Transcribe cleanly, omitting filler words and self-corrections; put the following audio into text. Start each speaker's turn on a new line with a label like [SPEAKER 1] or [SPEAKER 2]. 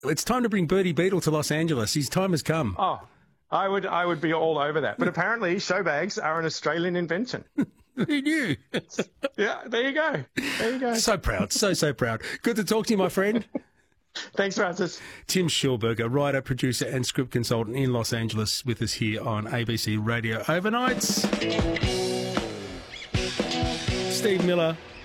[SPEAKER 1] It's time to bring Bertie Beetle to Los Angeles. His time has come.
[SPEAKER 2] Oh, I would be all over that. But apparently show bags are an Australian invention.
[SPEAKER 1] Who knew?
[SPEAKER 2] Yeah, there you go. There you go.
[SPEAKER 1] So proud, so proud. Good to talk to you, my friend.
[SPEAKER 2] Thanks, Francis. Tim
[SPEAKER 1] Schulberger, writer, producer and script consultant in Los Angeles, with us here on ABC Radio Overnights. Steve Miller